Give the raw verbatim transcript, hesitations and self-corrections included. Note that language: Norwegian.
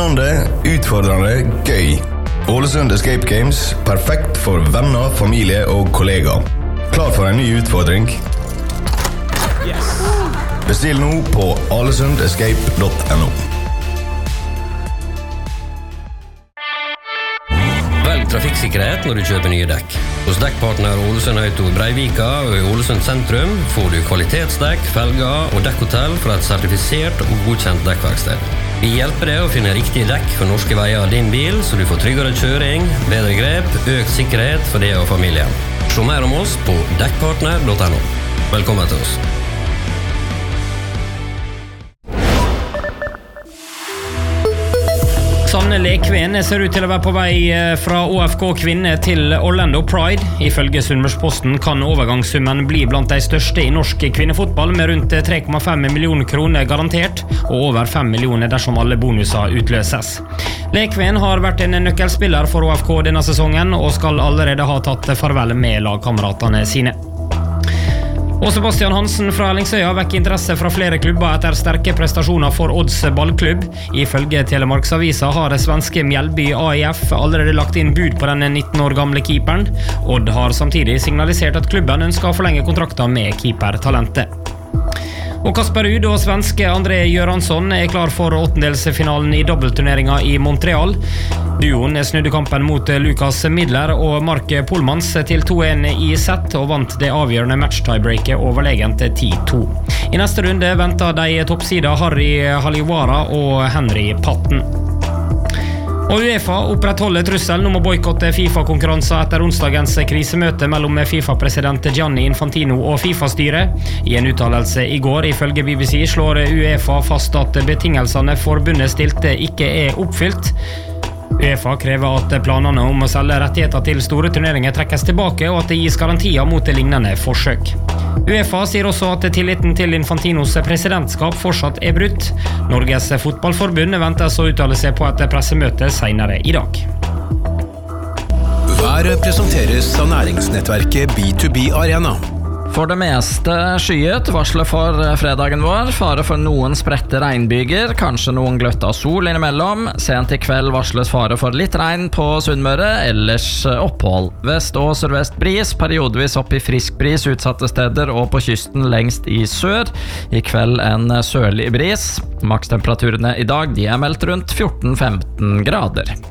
Spennende, utfordrende, gøy. Ålesund Escape Games, perfekt for venner, familie og kollegaer. Klar for en ny utfordring? Yes! Bestill nå på alesund escape punktum no. Velg trafikksikkerhet når du kjøper nye dekk. Hos dekkpartner Ålesund Auto i Breivika og i Ålesund sentrum får du kvalitetsdekk, felger og dekkhotell fra et sertifisert og godkjent dekkverksted. Vi hjelper deg å finne riktige dekk for norske veier av din bil, så du får tryggere kjøring, bedre grep, økt sikkerhet for deg og familien. Se mer om oss på dekkpartner punktum no. Velkommen til oss. Sanne Lekven ser ut til å være på vei fra O F K Kvinne til Orlando Pride. Ifølge Sunnmørsposten kan overgangssummen bli blant de største i norsk kvinnefotball, med rundt tre komma fem millioner kroner garantert, og over fem millioner dersom alle bonuser utløses. Lekven har vært en nøkkelspiller for O F K denne sesongen, og skal allerede ha tatt farvel med lagkameratene sine. Og Sebastian Hansen fra Ellingsøya vekker interesse fra flere klubber etter sterke prestasjoner for Odds ballklubb. Ifølge Telemarksavisa har det svenske Mjällby A I F allerede lagt inn bud på den nitten år gamle keeperen. Odd har samtidig signalisert at klubben ønsker å forlenge kontrakten med keepertalentet. Og Kasper Ruud og svenske André Göransson er klar for åttendelsfinalen i dobbeltturneringa i Montreal. Duoen snudde kampen mot Lukas Midler og Mark Polmans til to en i sett og vant det avgjørende match-tiebreaket overlegent ti to. I neste runde venter de toppsida Harry Haliwara og Henry Patten. Og UEFA opprettholder trusselen om å boykotte FIFA-konkurranser etter onsdagens krisemøte mellom FIFA-president Gianni Infantino og FIFA-styret. I en uttalelse i går, ifølge B B C, slår UEFA fast at betingelsene forbundet stilte ikke er oppfylt. UEFA krever at planene om å selge rettigheter til store turneringer trekkes tilbake, og at det gis garantier mot lignende forsøk. UEFA sier også at tilliten til Infantinos presidentskap fortsatt er brutt. Norges fotballforbund ventes å uttale seg på et pressemøte senere i dag. Været presenteres av næringsnettverket B to B Arena. For det meste skyet, varsler for fredagen vår, fare for noen spredte regnbyger, kanskje noen gløtt av sol innimellom. Sent i kveld varsles fare for litt regn på Sunnmøre, ellers opphold. Vest- og sørvest bris, periodevis opp i frisk bris utsatte steder og på kysten lengst i sør. I kveld en sørlig bris. Makstemperaturene i dag de er meldt rundt fjorten til femten grader.